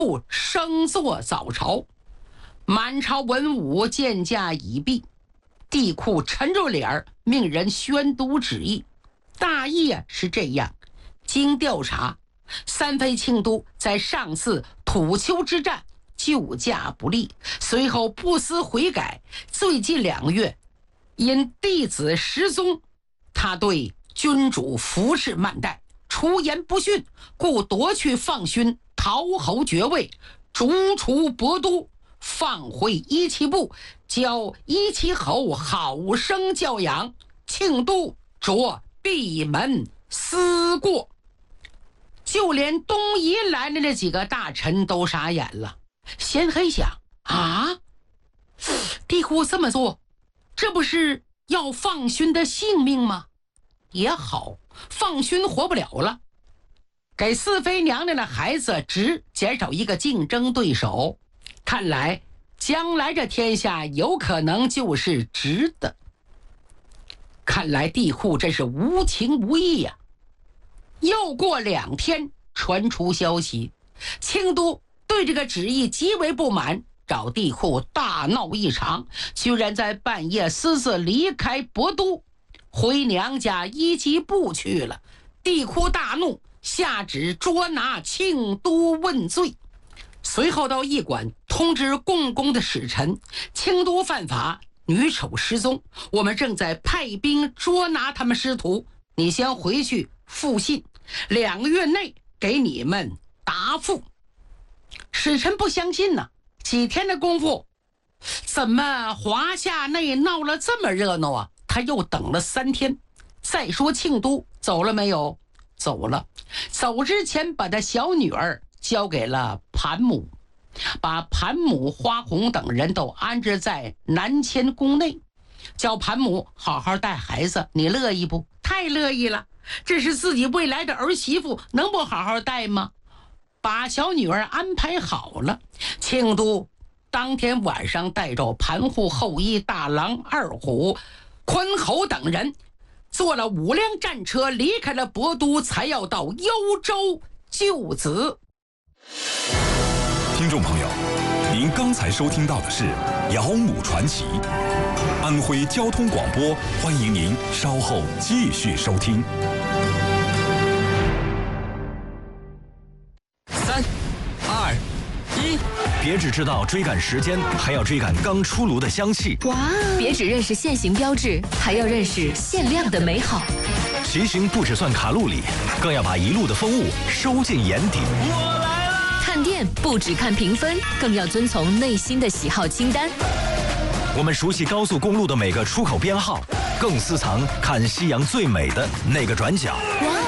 升作早朝。满朝文武见驾已毕，帝喾沉着脸儿，命人宣读旨意。大意是这样：经调查，三妃庆都在上次土丘之战救驾不利，随后不思悔改，最近2个月因弟子失踪，他对君主服侍慢待，出言不逊，故夺去放勋，讨侯爵位，逐出博都，放回一骑部，教一骑侯好生教养。庆都着闭门思过。就连东夷来的那几个大臣都傻眼了，心黑想啊，帝喾这么做，这不是要放勋的性命吗？也好，放勋活不了了，给四妃娘娘的孩子只减少一个竞争对手，看来将来这天下有可能就是直的。看来帝喾真是无情无义呀。又过2天，传出消息，庆都对这个旨意极为不满，找帝喾大闹一场，居然在半夜私自离开博都，回娘家一骑部去了。帝喾大怒，下旨捉拿庆都问罪。随后到驿馆通知共工的使臣，庆都犯法，女丑失踪，我们正在派兵捉拿他们师徒，你先回去复信，2个月内给你们答复。使臣不相信呢，几天的功夫，怎么华夏内闹了这么热闹啊？他又等了3天。再说庆都走了没有？走了，走之前把他小女儿交给了盘母，把盘母、花红等人都安置在南迁宫内，叫盘母好好带孩子，你乐意不？太乐意了，这是自己未来的儿媳妇，能不好好带吗？把小女儿安排好了，庆都当天晚上带着盘户后衣大郎二虎、坤侯等人，坐了5辆战车离开了博都，才要到幽州救子。 听众朋友，您刚才收听到的是《姚母传奇》，安徽交通广播，欢迎您稍后继续收听。 3、2、1， 别只知道追赶时间，还要追赶刚出炉的香气。 哇！别只认识限行标志，还要认识限量的美好。 骑行不只算卡路里，更要把一路的风物收进眼底。 我来了！ 看店不只看评分，更要遵从内心的喜好清单。 我们熟悉高速公路的每个出口编号，更私藏看夕阳最美的那个转角。 哇！